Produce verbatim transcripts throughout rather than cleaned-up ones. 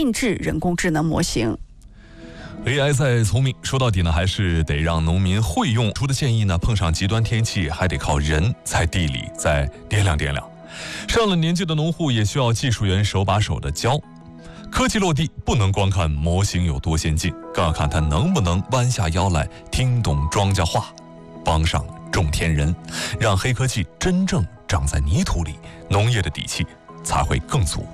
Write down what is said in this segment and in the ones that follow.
定制人工智能模型。 A I 再聪明，说到底呢，还是得让农民会用。出的建议呢，碰上极端天气，还得靠人在地里再掂量掂量。上了年纪的农户也需要技术员手把手的教。科技落地，不能光看模型有多先进，更要看它能不能弯下腰来听懂庄稼话，帮上种田人，让黑科技真正长在泥土里，农业的底气才会更足。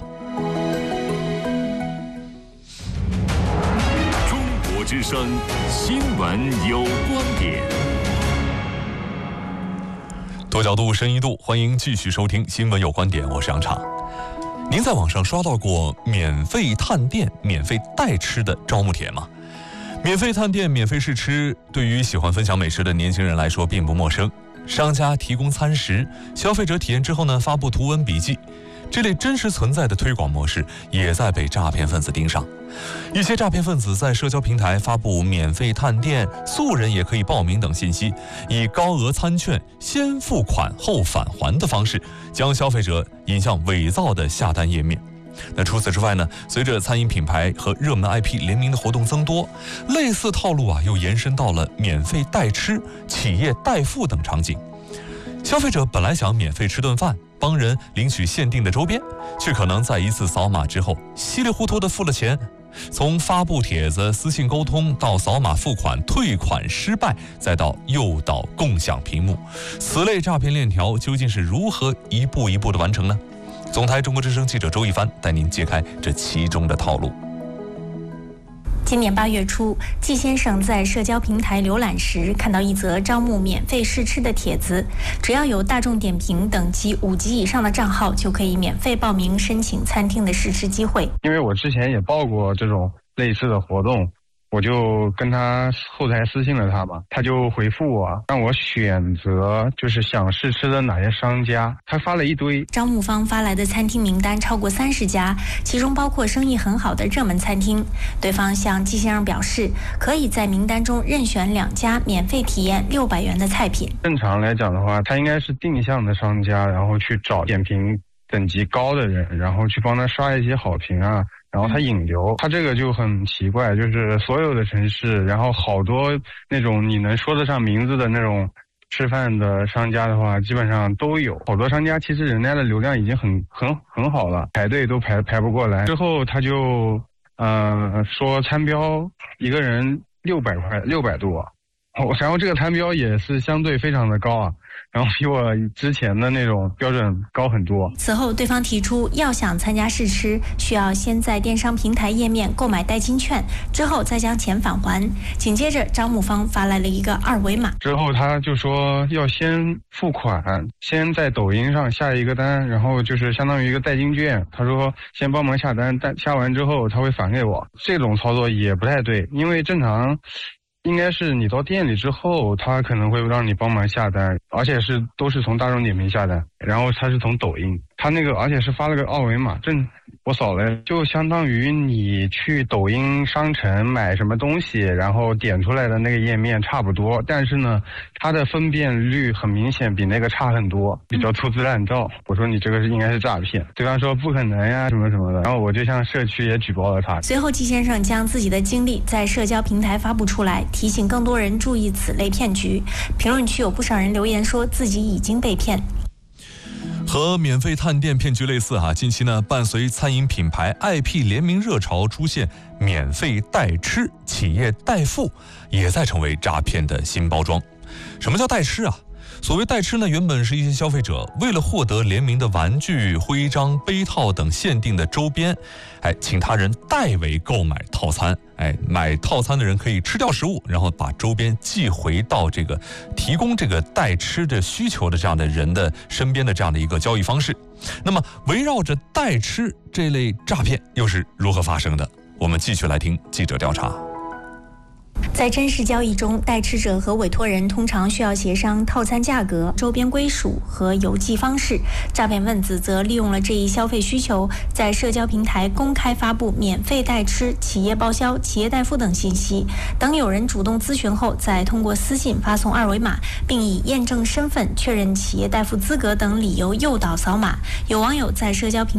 之声新闻有观点， 多角度深一度，欢迎继续收听新闻有观点，我是杨畅。您在网上刷到过免费探店、免费代吃的招募帖吗？免费探店、免费试吃，对于喜欢分享美食的年轻人来说并不陌生。商家提供餐食，消费者体验之后呢，发布图文笔记。这类真实存在的推广模式也在被诈骗分子盯上。一些诈骗分子在社交平台发布免费探店、素人也可以报名等信息，以高额餐券、先付款后返还的方式，将消费者引向伪造的下单页面。那除此之外呢，随着餐饮品牌和热门 I P 联名的活动增多，类似套路啊又延伸到了免费代吃、企业代付等场景。消费者本来想免费吃顿饭，帮人领取限定的周边，却可能在一次扫码之后稀里糊涂地付了钱。从发布帖子、私信沟通到扫码付款、退款失败，再到诱导共享屏幕，此类诈骗链条究竟是如何一步一步的完成呢？总台中国之声记者周一帆带您揭开这其中的套路。 今年八月初，季先生在社交平台浏览时，看到一则招募免费试吃的帖子，只要有大众点评等级五级以上的账号，就可以免费报名申请餐厅的试吃机会。 因为我之前也报过这种类似的活动，我就跟他后台私信了他嘛，他就回复我，让我选择就是想试吃的哪些商家，他发了一堆。 招募方发来的餐厅名单超过三十家，其中包括生意很好的热门餐厅。对方向季先生表示，可以在名单中任选两家免费体验六百元的菜品。 正常来讲的话，他应该是定向的商家，然后去找点评等级高的人，然后去帮他刷一些好评啊，然后他引流。他这个就很奇怪，就是所有的城市，然后好多那种你能说得上名字的那种吃饭的商家的话，基本上都有。好多商家其实人家的流量已经很很很好了，排队都排排不过来。之后他就呃说餐标一个人六百块，六百多，然后这个餐标也是相对非常的高啊，然后比我之前的那种标准高很多。 此后对方提出，要想参加试吃，需要先在电商平台页面购买代金券，之后再将钱返还。紧接着招募方发来了一个二维码， 之后他就说要先付款，先在抖音上下一个单，然后就是相当于一个代金券，他说先帮忙下单，但下完之后他会返给我。这种操作也不太对，因为正常应该是你到店里之后，他可能会让你帮忙下单，而且是都是从大众点评下单，然后他是从抖音，他那个而且是发了个二维码，正我扫了，就相当于你去抖音商城买什么东西，然后点出来的那个页面差不多，但是呢，它的分辨率很明显比那个差很多，比较粗制滥造。我说你这个是应该是诈骗，对方说不可能呀什么什么的，然后我就向社区也举报了他。 随后季先生将自己的经历在社交平台发布出来，提醒更多人注意此类骗局。评论区有不少人留言说自己已经被骗。 和免费探店骗局类似哈，近期呢，伴随餐饮品牌 I P 联名热潮出现，免费代吃、企业代付也在成为诈骗的新包装。什么叫代吃啊？所谓代吃呢，原本是一些消费者为了获得联名的玩具、徽章、杯套等限定的周边，哎，请他人代为购买套餐。哎，买套餐的人可以吃掉食物，然后把周边寄回到这个提供这个代吃的需求的这样的人的身边的这样的一个交易方式。那么，围绕着代吃这类诈骗又是如何发生的？我们继续来听记者调查。 在真实交易中，代吃者和委托人通常需要协商套餐价格、周边归属和邮寄方式。诈骗分子则利用了这一消费需求，在社交平台公开发布免费代吃、企业报销、企业代付等信息。等有人主动咨询后，再通过私信发送二维码，并以验证身份、确认企业代付资格等理由诱导扫码。有网友在社交平台